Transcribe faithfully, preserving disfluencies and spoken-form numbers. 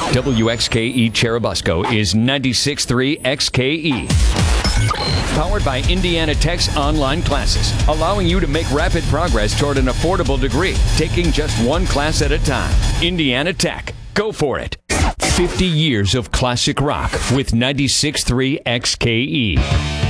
W X K E Cherubusco is ninety-six point three X K E. Powered by Indiana Tech's online classes, allowing you to make rapid progress toward an affordable degree, taking just one class at a time. Indiana Tech. Go for it. fifty years of classic rock with ninety-six point three X K E.